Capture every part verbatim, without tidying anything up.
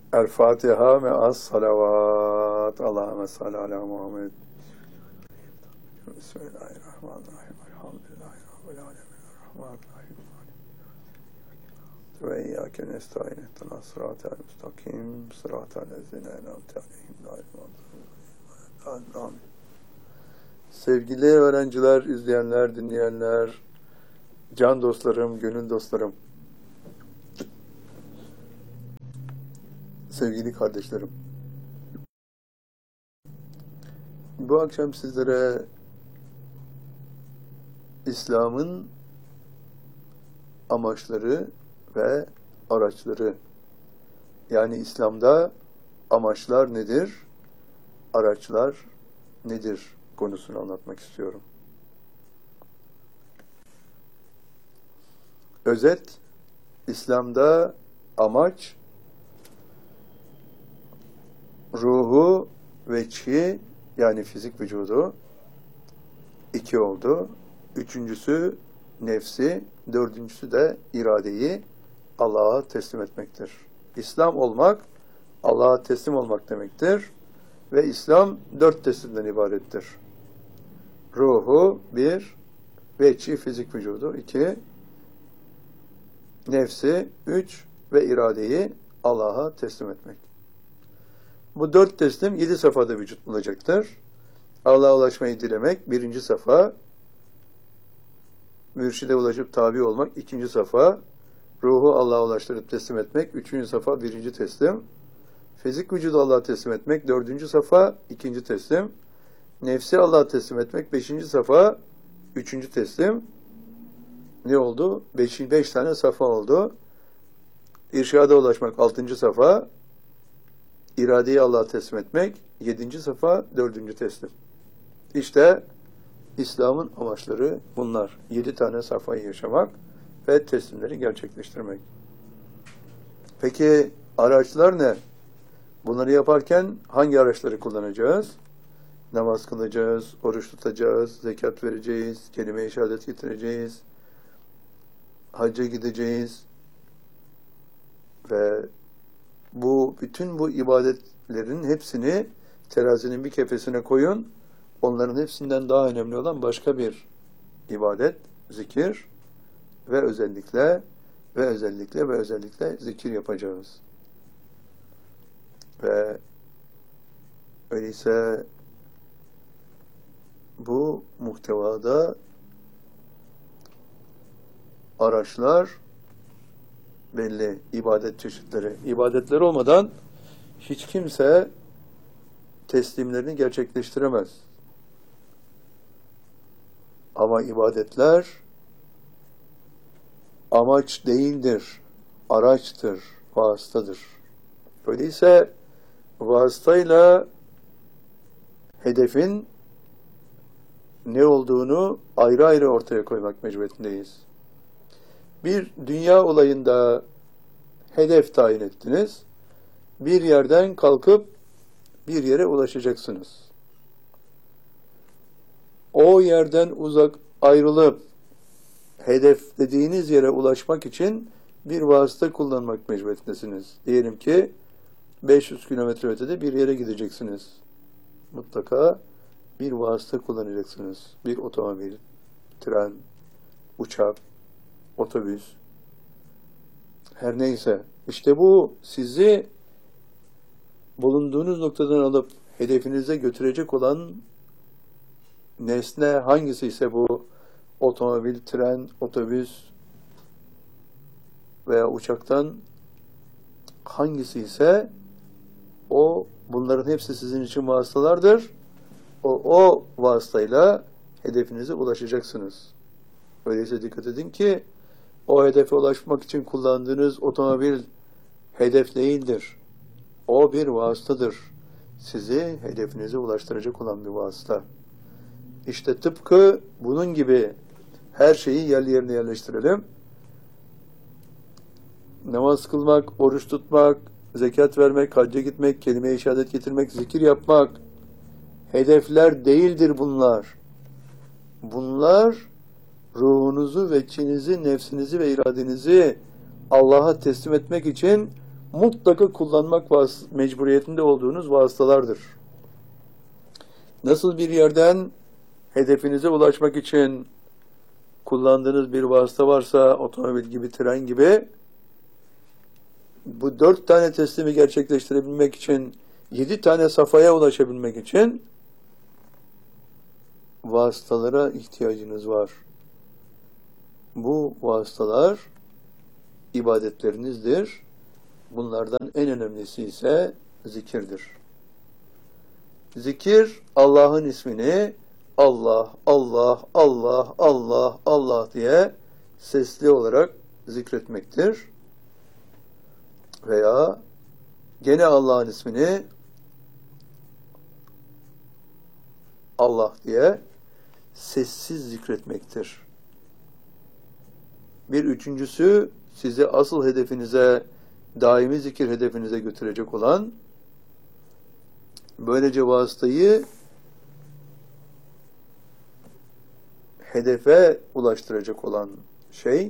El Fatiha me'as salavat. Allahümme salli ala Muhammed. Bismillahirrahmanirrahim. Elhamdülillahi Rabbil alemin. Rahmanirrahim. Ve iyyâke nestaîn. İhdinas sıratal müstakîm. Sıratal lezîne en'amte aleyhim. Amin. Sevgili öğrenciler, izleyenler, dinleyenler, can dostlarım, gönül dostlarım, sevgili kardeşlerim. Bu akşam sizlere İslam'ın amaçları ve araçları, yani İslam'da amaçlar nedir, araçlar nedir konusunu anlatmak istiyorum. Özet, İslam'da amaç, ruhu ve çi, yani fizik vücudu, iki oldu. Üçüncüsü nefsi, dördüncüsü de iradeyi Allah'a teslim etmektir. İslam olmak, Allah'a teslim olmak demektir. Ve İslam dört teslimden ibarettir. Ruhu, bir, veçi, fizik vücudu, iki, nefsi, üç ve iradeyi Allah'a teslim etmek. Bu dört teslim yedi safhada vücut bulacaktır. Allah'a ulaşmayı dilemek, birinci safa, mürşide ulaşıp tabi olmak, ikinci safa, ruhu Allah'a ulaştırıp teslim etmek, üçüncü safa, birinci teslim, fizik vücudu Allah'a teslim etmek, dördüncü safa, ikinci teslim, nefsi Allah'a teslim etmek, beşinci safa, üçüncü teslim. Ne oldu? Beş, beş tane safa oldu. İrşada ulaşmak, altıncı safa, iradeyi Allah'a teslim etmek, yedinci safa, dördüncü teslim. İşte İslam'ın amaçları bunlar. Yedi tane safhayı yaşamak ve teslimleri gerçekleştirmek. Peki araçlar ne? Bunları yaparken hangi araçları kullanacağız? Namaz kılacağız, oruç tutacağız, zekat vereceğiz, kelime-i şehadet getireceğiz, hacca gideceğiz ve bu bütün bu ibadetlerin hepsini terazinin bir kefesine koyun. Onların hepsinden daha önemli olan başka bir ibadet, zikir ve özellikle ve özellikle ve özellikle zikir yapacağız. Ve öyleyse bu muhtevada araçlar belli, ibadet çeşitleri. İbadetler olmadan hiç kimse teslimlerini gerçekleştiremez. Ama ibadetler amaç değildir, araçtır, vasıtadır. Öyleyse vasıtayla hedefin ne olduğunu ayrı ayrı ortaya koymak mecburiyetindeyiz. Bir dünya olayında hedef tayin ettiniz, bir yerden kalkıp bir yere ulaşacaksınız. O yerden uzak ayrılıp hedeflediğiniz yere ulaşmak için bir vasıta kullanmak mecburiyetindesiniz. Diyelim ki beş yüz kilometre ötede bir yere gideceksiniz. Mutlaka bir vasıta kullanacaksınız. Bir otomobil, tren, uçak, otobüs, her neyse. İşte bu sizi bulunduğunuz noktadan alıp hedefinize götürecek olan nesne hangisi ise bu otomobil, tren, otobüs veya uçaktan hangisi ise o, bunların hepsi sizin için vasıtalardır. O, o vasıtayla hedefinize ulaşacaksınız. Öyleyse dikkat edin ki o hedefe ulaşmak için kullandığınız otomobil hedef değildir. O bir vasıtadır. Sizi hedefinize ulaştıracak olan bir vasıta. İşte tıpkı bunun gibi her şeyi yerli yerine yerleştirelim. Namaz kılmak, oruç tutmak, zekat vermek, hacca gitmek, kelime-i şehadet getirmek, zikir yapmak hedefler değildir bunlar. Bunlar ruhunuzu ve içinizi, nefsinizi ve iradenizi Allah'a teslim etmek için mutlaka kullanmak vas- mecburiyetinde olduğunuz vasıtalardır. Nasıl bir yerden hedefinize ulaşmak için kullandığınız bir vasıta varsa, otomobil gibi, tren gibi, bu dört tane teslimi gerçekleştirebilmek için, yedi tane safhaya ulaşabilmek için vasıtalara ihtiyacınız var. Bu vasıtalar ibadetlerinizdir. Bunlardan en önemlisi ise zikirdir. Zikir, Allah'ın ismini Allah, Allah, Allah, Allah, Allah diye sesli olarak zikretmektir. Veya gene Allah'ın ismini Allah diye sessiz zikretmektir. Bir üçüncüsü, sizi asıl hedefinize, daimi zikir hedefinize götürecek olan, böylece vasıtayı hedefe ulaştıracak olan şey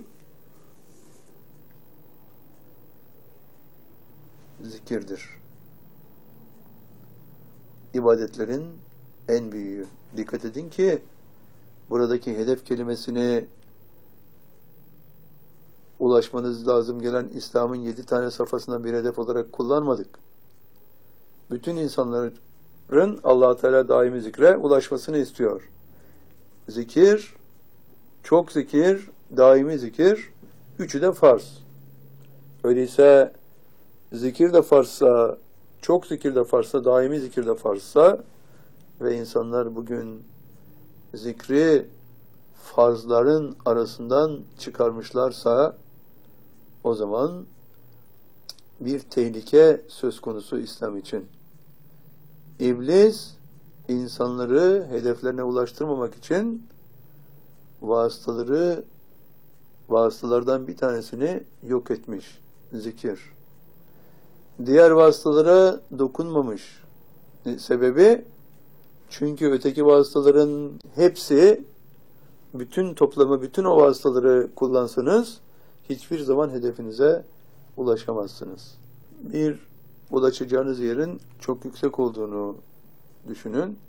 zikirdir. İbadetlerin en büyüğü. Dikkat edin ki buradaki hedef kelimesini ulaşmanız lazım gelen İslam'ın yedi tane safhasından bir hedef olarak kullanmadık. Bütün insanların Allah-u Teala daimi zikre ulaşmasını istiyor. Zikir, çok zikir, daimi zikir, üçü de farz. Öyleyse zikir de farzsa, çok zikir de farzsa, daimi zikir de farzsa ve insanlar bugün zikri farzların arasından çıkarmışlarsa, o zaman bir tehlike söz konusu İslam için. İblis insanları hedeflerine ulaştırmamak için vasıtaları, vasıtalardan bir tanesini yok etmiş. Zikir. Diğer vasıtalara dokunmamış. Sebebi, çünkü öteki vasıtaların hepsi, bütün toplamı, bütün o vasıtaları kullansanız hiçbir zaman hedefinize ulaşamazsınız. Bir, ulaşacağınız yerin çok yüksek olduğunu düşünün.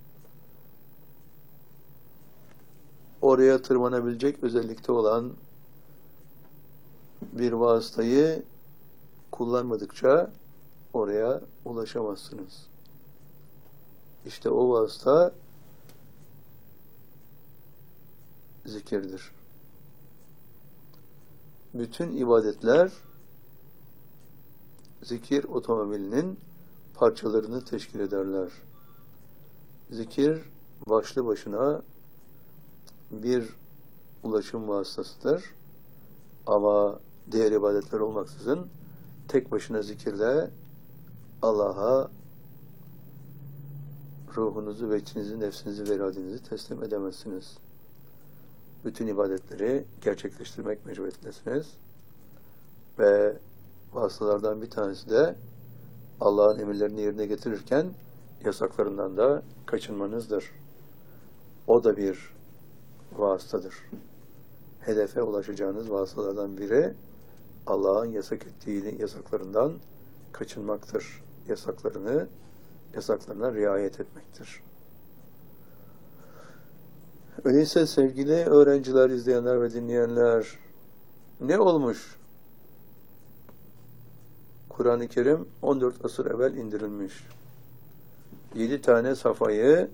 Oraya tırmanabilecek özellikte olan bir vasıtayı kullanmadıkça oraya ulaşamazsınız. İşte o vasıta zikirdir. Bütün ibadetler zikir otomobilinin parçalarını teşkil ederler. Zikir başlı başına bir ulaşım vasıtasıdır. Ama diğer ibadetler olmaksızın tek başına zikirle Allah'a ruhunuzu ve içinizi, nefsinizi ve iradenizi teslim edemezsiniz. Bütün ibadetleri gerçekleştirmek mecburiyetindesiniz. Ve vasıtalardan bir tanesi de Allah'ın emirlerini yerine getirirken yasaklarından da kaçınmanızdır. O da bir vasıtadır. Hedefe ulaşacağınız vasıtalardan biri Allah'ın yasak ettiği yasaklarından kaçınmaktır. Yasaklarını, yasaklarına riayet etmektir. Öyleyse sevgili öğrenciler, izleyenler ve dinleyenler, ne olmuş? Kur'an-ı Kerim on dört asır evvel indirilmiş. yedi tane safayı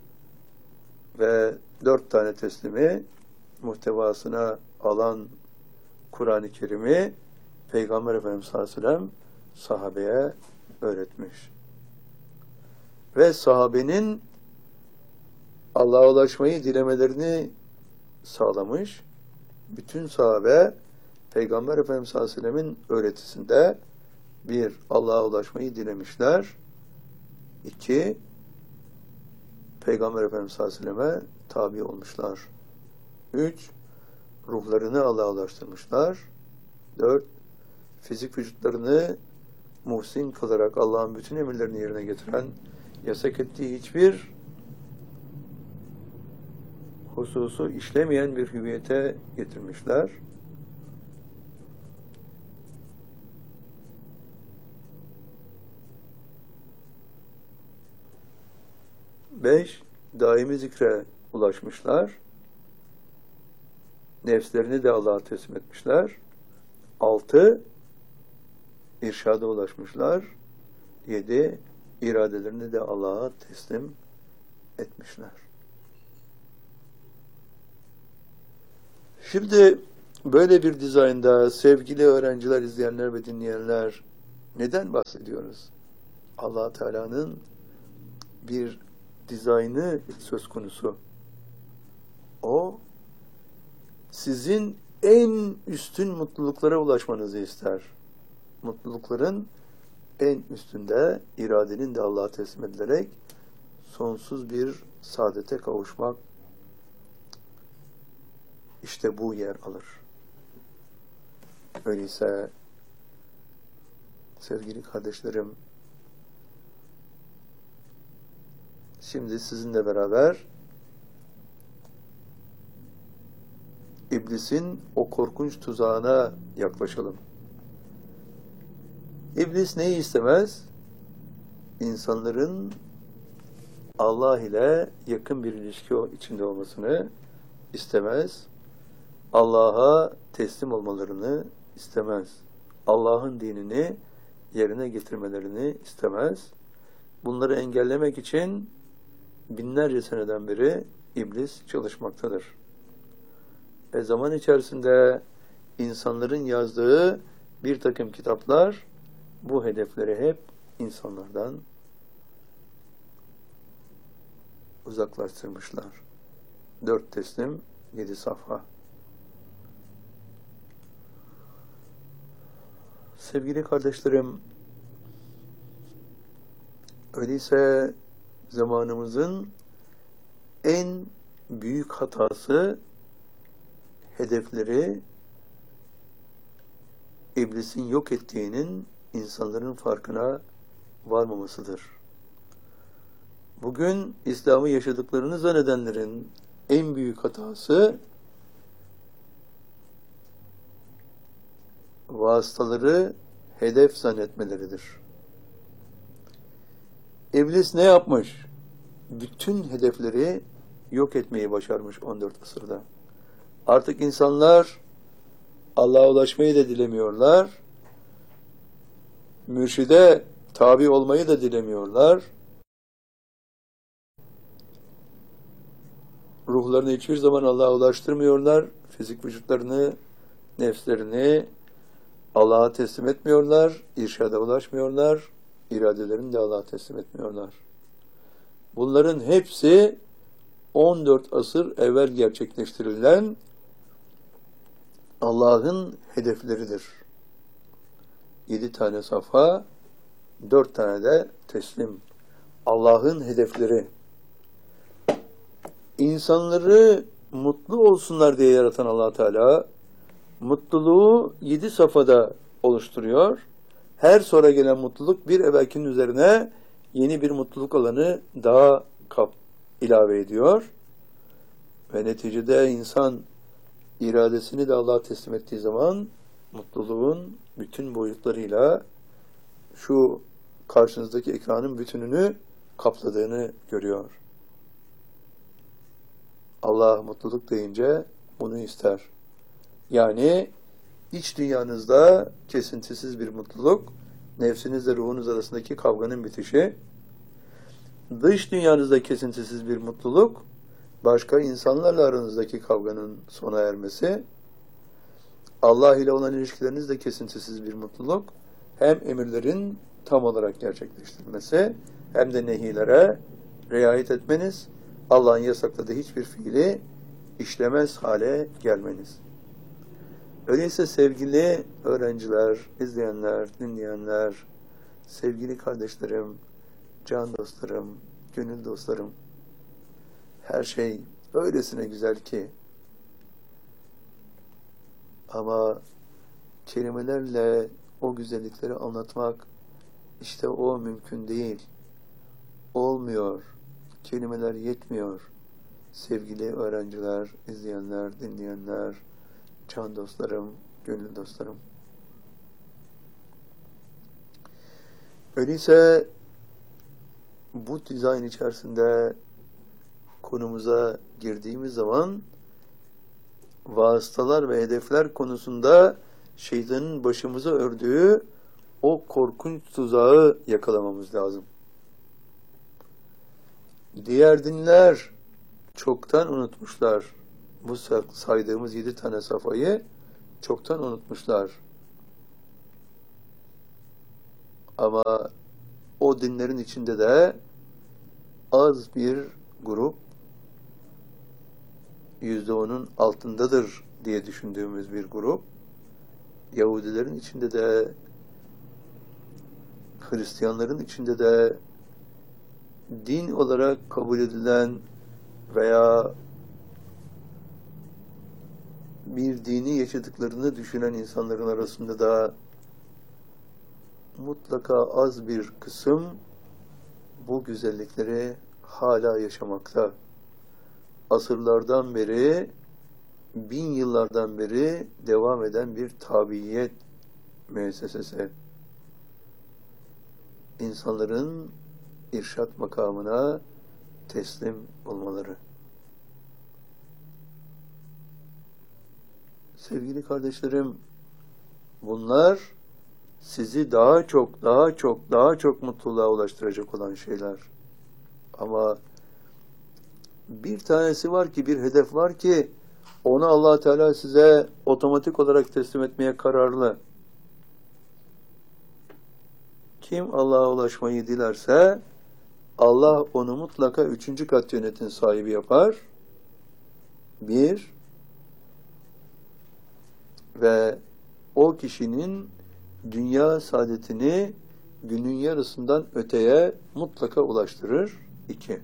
ve dört tane teslimi muhtevasına alan Kur'an-ı Kerim'i Peygamber Efendimiz sallallahu aleyhi ve sellem sahabeye öğretmiş. Ve sahabenin Allah'a ulaşmayı dilemelerini sağlamış. Bütün sahabe Peygamber Efendimiz sallallahu aleyhi ve sellemin öğretisinde bir, Allah'a ulaşmayı dilemişler. İki, Peygamber Efendimiz sallallahu aleyhi ve selleme tabi olmuşlar. Üç, ruhlarını Allah'a ulaştırmışlar. Dört, fizik vücutlarını muhsin kılarak Allah'ın bütün emirlerini yerine getiren, yasak ettiği hiçbir hususu işlemeyen bir hüviyete getirmişler. Beş, daimi zikre ulaşmışlar. Nefslerini de Allah'a teslim etmişler. Altı, irşada ulaşmışlar. Yedi, iradelerini de Allah'a teslim etmişler. Şimdi böyle bir dizaynda sevgili öğrenciler, izleyenler ve dinleyenler, neden bahsediyoruz? Allah Teala'nın bir dizaynı söz konusu. O sizin en üstün mutluluklara ulaşmanızı ister. Mutlulukların en üstünde iradenin de Allah'a teslim edilerek sonsuz bir saadete kavuşmak, işte bu yer alır. Öyleyse sevgili kardeşlerim, şimdi sizinle beraber İblisin o korkunç tuzağına yaklaşalım. İblis neyi istemez? İnsanların Allah ile yakın bir ilişki içinde olmasını istemez. Allah'a teslim olmalarını istemez. Allah'ın dinini yerine getirmelerini istemez. Bunları engellemek için binlerce seneden beri iblis çalışmaktadır. Ve zaman içerisinde insanların yazdığı bir takım kitaplar bu hedefleri hep insanlardan uzaklaştırmışlar. Dört teslim, yedi safha. Sevgili kardeşlerim, öyleyse zamanımızın en büyük hatası hedefleri iblisin yok ettiğinin insanların farkına varmamasıdır. Bugün İslam'ı yaşadıklarını zannedenlerin en büyük hatası vasıtaları hedef zannetmeleridir. İblis ne yapmış? Bütün hedefleri yok etmeyi başarmış on dört asırda. Artık insanlar Allah'a ulaşmayı da dilemiyorlar. Mürşide tabi olmayı da dilemiyorlar. Ruhlarını hiçbir zaman Allah'a ulaştırmıyorlar. Fizik vücutlarını, nefslerini Allah'a teslim etmiyorlar. İrşada ulaşmıyorlar. İradelerini de Allah'a teslim etmiyorlar. Bunların hepsi on dört asır evvel gerçekleştirilen Allah'ın hedefleridir. Yedi tane safa, dört tane de teslim. Allah'ın hedefleri. İnsanları mutlu olsunlar diye yaratan Allah Teala mutluluğu yedi safhada oluşturuyor. Her sonra gelen mutluluk bir evvelkinin üzerine yeni bir mutluluk alanı daha kap ilave ediyor. Ve neticede insan iradesini de Allah'a teslim ettiği zaman mutluluğun bütün boyutlarıyla şu karşınızdaki ekranın bütününü kapladığını görüyor. Allah mutluluk deyince bunu ister. Yani iç dünyanızda kesintisiz bir mutluluk, nefsinizle ruhunuz arasındaki kavganın bitişi, dış dünyanızda kesintisiz bir mutluluk, başka insanlarla aranızdaki kavganın sona ermesi, Allah ile olan ilişkilerinizde kesintisiz bir mutluluk, hem emirlerin tam olarak gerçekleştirilmesi, hem de nehilere riayet etmeniz, Allah'ın yasakladığı hiçbir fiili işlemez hale gelmeniz. Öyleyse sevgili öğrenciler, izleyenler, dinleyenler, sevgili kardeşlerim, can dostlarım, gönül dostlarım, her şey öylesine güzel ki ama kelimelerle o güzellikleri anlatmak işte o mümkün değil. Olmuyor. Kelimeler yetmiyor. Sevgili öğrenciler, izleyenler, dinleyenler, can dostlarım, gönül dostlarım. Öyleyse bu dizayn içerisinde konumuza girdiğimiz zaman vasıtalar ve hedefler konusunda şeytanın başımıza ördüğü o korkunç tuzağı yakalamamız lazım. Diğer dinler çoktan unutmuşlar. Bu saydığımız yedi tane safhayı çoktan unutmuşlar. Ama o dinlerin içinde de az bir grup yüzde onun altındadır diye düşündüğümüz bir grup, Yahudilerin içinde de, Hristiyanların içinde de, din olarak kabul edilen veya bir dini yaşadıklarını düşünen insanların arasında da mutlaka az bir kısım bu güzellikleri hala yaşamakta. Asırlardan beri, bin yıllardan beri devam eden bir tabiyet müessesesi. İnsanların irşat makamına teslim olmaları. Sevgili kardeşlerim, bunlar sizi daha çok, daha çok, daha çok mutluluğa ulaştıracak olan şeyler. Ama bir tanesi var ki, bir hedef var ki, onu Allah Teala size otomatik olarak teslim etmeye kararlı. Kim Allah'a ulaşmayı dilerse, Allah onu mutlaka üçüncü kat cennetin sahibi yapar. Bir, ve o kişinin dünya saadetini günün yarısından öteye mutlaka ulaştırır. İki.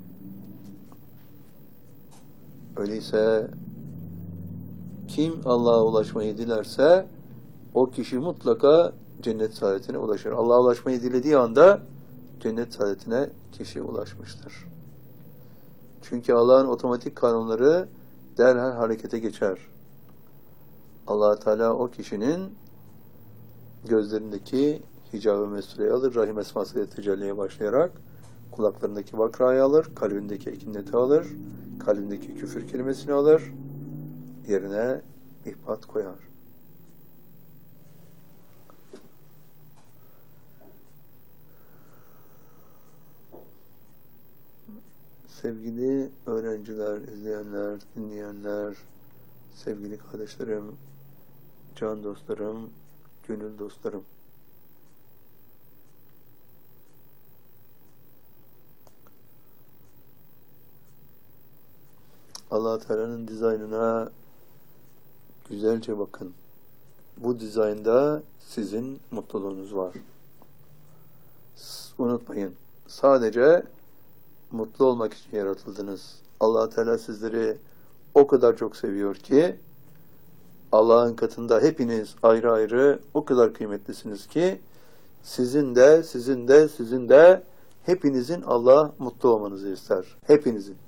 Öyleyse kim Allah'a ulaşmayı dilerse o kişi mutlaka cennet saadetine ulaşır. Allah'a ulaşmayı dilediği anda cennet saadetine kişi ulaşmıştır. Çünkü Allah'ın otomatik kanunları derhal harekete geçer. Allah Teala o kişinin gözlerindeki hicab-ı mesureyi alır, rahim esmasıyla tecelliye başlayarak kulaklarındaki vakrayı alır, kalbindeki ekineti alır, kalbindeki küfür kelimesini alır, yerine ihbat koyar. Sevgili öğrenciler, izleyenler, dinleyenler, sevgili kardeşlerim, can dostlarım, gönül dostlarım. Allah Teala'nın dizaynına güzelce bakın. Bu dizaynda sizin mutluluğunuz var. Unutmayın. Sadece mutlu olmak için yaratıldınız. Allah Teala sizleri o kadar çok seviyor ki Allah'ın katında hepiniz ayrı ayrı o kadar kıymetlisiniz ki sizin de, sizin de, sizin de hepinizin Allah mutlu olmanızı ister. Hepinizin.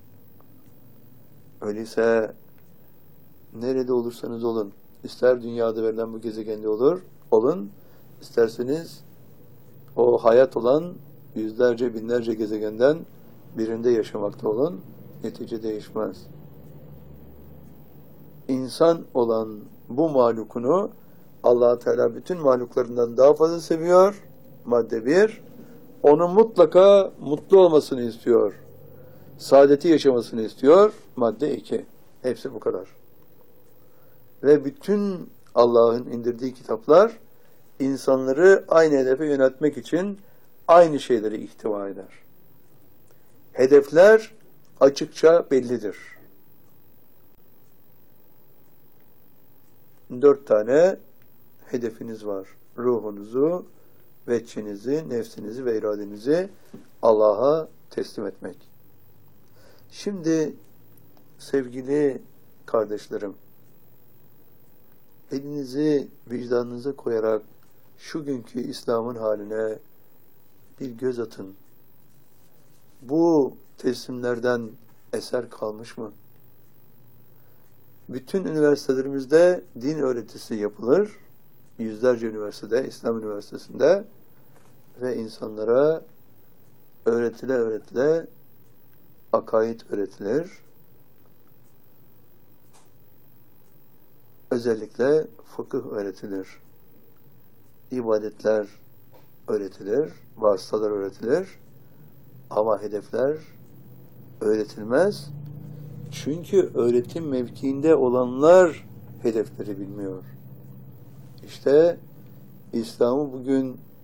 Öyleyse nerede olursanız olun, ister dünyada verilen bu gezegende olur, olun, isterseniz o hayat olan yüzlerce, binlerce gezegenden birinde yaşamakta olun, netice değişmez. İnsan olan bu mahlukunu Allah Teala bütün mahluklarından daha fazla seviyor. Madde bir, onun mutlaka mutlu olmasını istiyor. Saadeti yaşamasını istiyor. Madde iki. Hepsi bu kadar. Ve bütün Allah'ın indirdiği kitaplar insanları aynı hedefe yöneltmek için aynı şeyleri ihtiva eder. Hedefler açıkça bellidir. Dört tane hedefiniz var. Ruhunuzu, veçhinizi, nefsinizi ve iradenizi Allah'a teslim etmek. Şimdi sevgili kardeşlerim, elinizi vicdanınıza koyarak şu günkü İslam'ın haline bir göz atın. Bu teslimlerden eser kalmış mı? Bütün üniversitelerimizde din öğretisi yapılır. Yüzlerce üniversitede, İslam üniversitesinde ve insanlara öğretile öğretile akaid öğretilir. Özellikle fıkıh öğretilir. İbadetler öğretilir, vasıtalar öğretilir. Ama hedefler öğretilmez. Çünkü öğretim mevkiinde olanlar hedefleri bilmiyor. İşte İslam'ı bugün